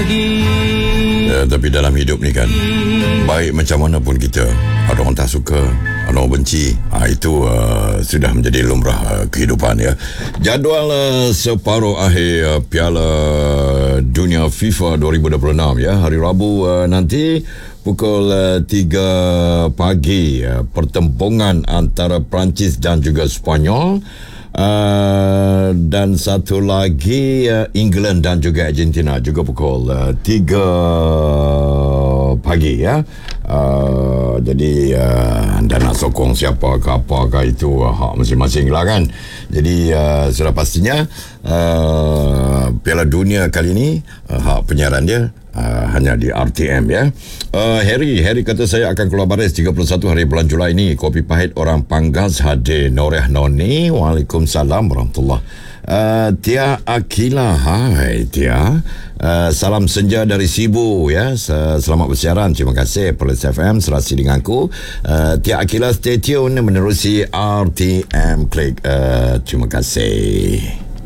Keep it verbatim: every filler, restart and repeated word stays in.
Ya, tapi dalam hidup ni kan, baik macam mana pun kita, ada orang tak suka, ada orang benci, ha, itu uh, sudah menjadi lumrah uh, kehidupan ya. Jadual uh, separuh akhir uh, Piala Dunia FIFA dua ribu dua puluh enam ya, hari Rabu uh, nanti pukul uh, tiga pagi uh, pertempuran antara Perancis dan juga Sepanyol. Uh, dan satu lagi uh, England dan juga Argentina juga pukul uh, tiga pagi ya. Uh, jadi uh, anda nak sokong siapa ke apa ke itu uh, hak masing-masing lah kan. Jadi uh, sudah pastinya uh, Piala Dunia kali ini uh, hak penyiaran dia Uh, hanya di R T M ya. uh, Harry Harry kata saya akan keluar baris tiga puluh satu hari bulan Julai ini. Kopi pahit orang Panggas hadir. Noreh Noni, Waalaikumsalam warahmatullahi. uh, Tia Akila, hai Tia, uh, salam senja dari Sibu ya. Selamat bersiaran, terima kasih Perlis F M serasi denganku. uh, Tia Akila stay tune menerusi R T M Klik. uh, Terima kasih.